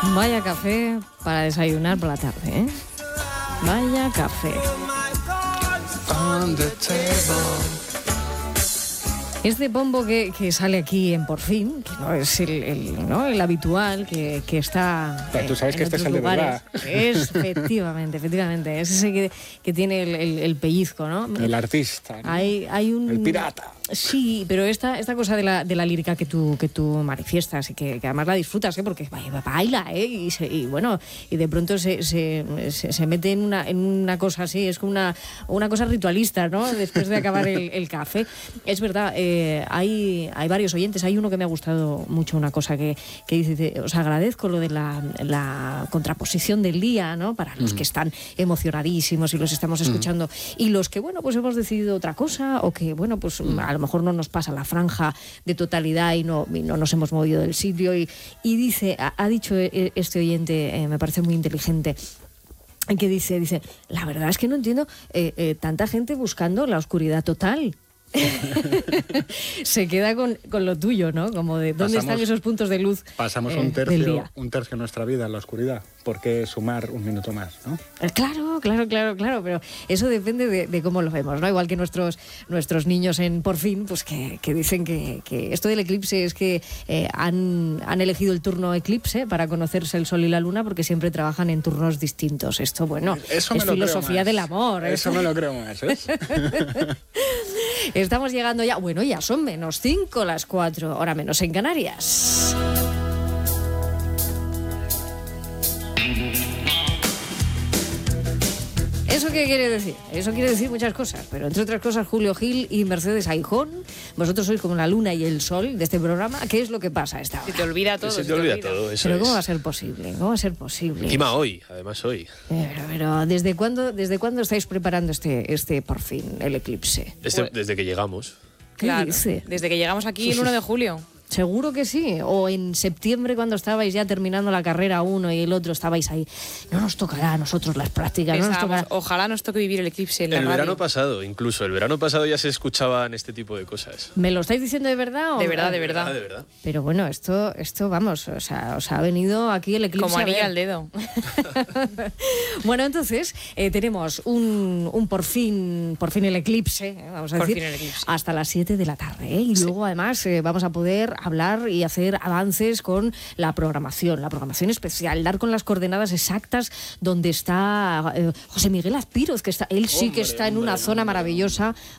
Vaya café para desayunar por la tarde, ¿eh? Vaya café. Este pombo que sale aquí en Por Fin, que no es el habitual, que está. Pero tú sabes que este es el lugares, de verdad. Es, efectivamente. Es ese que tiene el pellizco, ¿no? El artista, ¿no? Hay un... El pirata. Sí, pero esta cosa de la lírica que tú manifiestas y que además la disfrutas, ¿eh? Porque baila, ¿eh? Y de pronto se mete en una cosa así, es como una cosa ritualista, ¿no? Después de acabar el café. Es verdad, hay varios oyentes. Hay uno que me ha gustado mucho, una cosa que dice: os agradezco lo de la contraposición del día, ¿no? Para los que están emocionadísimos y los estamos escuchando, y los que, bueno, pues hemos decidido otra cosa, o que, bueno, pues a lo mejor no nos pasa la franja de totalidad y no nos hemos movido del sitio. Y dice, ha dicho este oyente, me parece muy inteligente, que dice, la verdad es que no entiendo tanta gente buscando la oscuridad total. Se queda con lo tuyo, ¿no? Como de dónde están esos puntos de luz. Pasamos del día. un tercio de nuestra vida en la oscuridad. ¿Por qué sumar un minuto más, no? Claro, pero eso depende de cómo lo vemos, ¿no? Igual que nuestros niños en Por Fin, pues que dicen que esto del eclipse es que han elegido el turno eclipse para conocerse el sol y la luna, porque siempre trabajan en turnos distintos. Esto, bueno, eso es filosofía del amor. Eso me lo creo más, ¿eh? Estamos llegando ya, bueno, ya son -5 las 4, hora menos en Canarias. ¿Eso qué quiere decir? Eso quiere decir muchas cosas, pero entre otras cosas, Julio Gil y Mercedes Aijón, vosotros sois como la luna y el sol de este programa. ¿Qué es lo que pasa a esta hora? Se te olvida todo. Se te olvida todo, eso ¿Pero es. ¿Cómo va a ser posible? ¿Cómo va a ser posible? Encima hoy, además hoy. Pero ¿desde cuándo estáis preparando este Por Fin, el eclipse? Desde que llegamos. ¿Qué Claro, dice? desde que llegamos aquí el 1 de julio. Seguro que sí. O en septiembre, cuando estabais ya terminando la carrera uno y el otro, estabais ahí. No nos tocará a nosotros las prácticas. No nos tocará. Ojalá nos toque vivir el eclipse en la radio. Verano pasado, incluso. El verano pasado ya se escuchaban este tipo de cosas. ¿Me lo estáis diciendo de verdad? De verdad. De verdad. Pero bueno, esto vamos, o sea, os ha venido aquí el eclipse. Como anilla al dedo. Bueno, entonces tenemos un por fin el eclipse, vamos a Por decir, fin el eclipse. hasta las 7 de la tarde. Y luego además vamos a poder hablar y hacer avances con la programación especial, dar con las coordenadas exactas donde está José Miguel Azpiroz, que está, él sí que está en una zona maravillosa